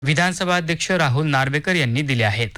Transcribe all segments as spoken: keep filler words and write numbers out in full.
विधानसभा अध्यक्ष राहुल नार्वेकर यांनी दिले आहेत.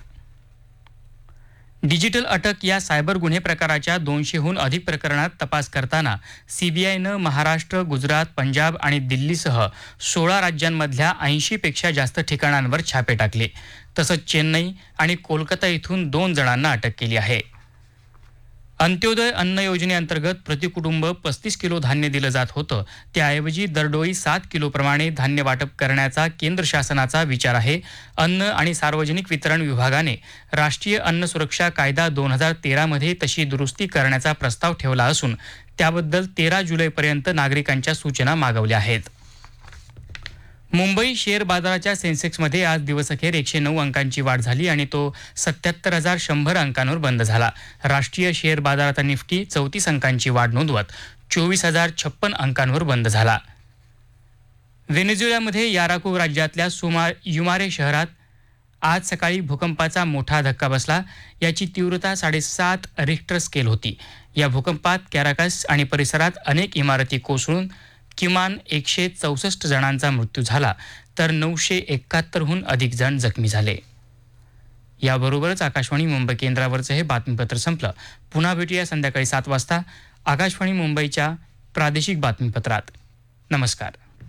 डिजिटल अटक या सायबर गुन्हे प्रकाराच्या दोनशेहून अधिक प्रकरणात तपास करताना सीबीआयनं महाराष्ट्र, गुजरात, पंजाब आणि दिल्लीसह सोळा राज्यांमधल्या ऐंशी पेक्षा जास्त ठिकाणांवर छापे टाकले. तसंच चेन्नई आणि कोलकाता इथून दोन जणांना अटक केली आहे. अंत्योदय अन्न योजनेअंतर्गत प्रतिकुटुंब पस्तीस किलो धान्य दिलं जात होतं. त्याऐवजी दरडोई सात किलोप्रमाणे धान्य वाटप करण्याचा केंद्र शासनाचा विचार आहे. अन्न आणि सार्वजनिक वितरण विभागाने राष्ट्रीय अन्न सुरक्षा कायदा दोन हजार तेरामध्ये तशी दुरुस्ती करण्याचा प्रस्ताव ठेवला असून त्याबद्दल तेरा जुलैपर्यंत नागरिकांच्या सूचना मागवल्या आहेत. मुंबई शेअर बाजाराच्या सेन्सेक्समध्ये आज दिवसअखेर एकशे नऊ अंकांची वाढ झाली आणि तो सत्याहत्तर हजार शंभर अंकांवर बंद झाला. राष्ट्रीय शेअर बाजाराचा निफ्टी चौतीस अंकांची वाढ नोंदवत चोवीस हजार छप्पन अंकांवर बंद झाला. व्हेनेझुएलामध्ये याराकू राज्यातल्या सुमा युमारे शहरात आज सकाळी भूकंपाचा मोठा धक्का बसला. याची तीव्रता साडेसात रिक्टर स्केल होती. या भूकंपात कॅराकस आणि परिसरात अनेक इमारती कोसळून किमान एकशे चौसष्ट जणांचा मृत्यू झाला तर नऊशे एकाहत्तरहून अधिक जण जखमी झाले. याबरोबरच आकाशवाणी मुंबई केंद्रावरचं हे बातमीपत्र संपलं. पुन्हा भेटूया संध्याकाळी सात वाजता आकाशवाणी मुंबईच्या प्रादेशिक बातमीपत्रात. नमस्कार.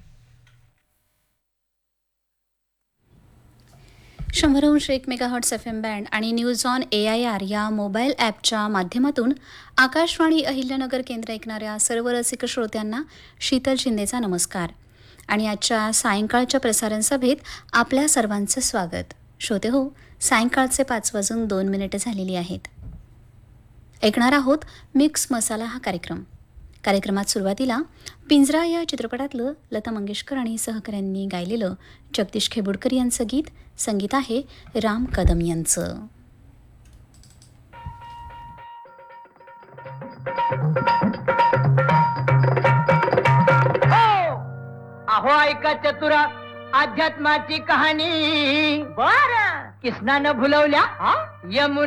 शंभर अंश एक मेगाहर्ट्स एफ एम बँड आणि news on A I R या मोबाईल ॲपच्या माध्यमातून आकाशवाणी अहिल्यानगर केंद्र ऐकणाऱ्या सर्व रसिक श्रोत्यांना शीतल शिंदेचा नमस्कार आणि आजच्या सायंकाळच्या प्रसारण सभेत आपल्या सर्वांचं स्वागत. श्रोते हो, सायंकाळचे पाच वाजून दोन मिनिटं झालेली आहेत. ऐकणार आहोत मिक्स मसाला हा कार्यक्रम. कार्यक्रमात सुरुवातीला पिंजरा या चित्रपटातलं लता मंगेशकर आणि सहकाऱ्यांनी गायलेलं जगदीश खेबुडकर यांचं गीत. संगीत आहे राम कदम यांचं. अहो ऐका चतुरा अध्यात्माची कहाणी. बर कृष्णानं भुलवल्या यमुना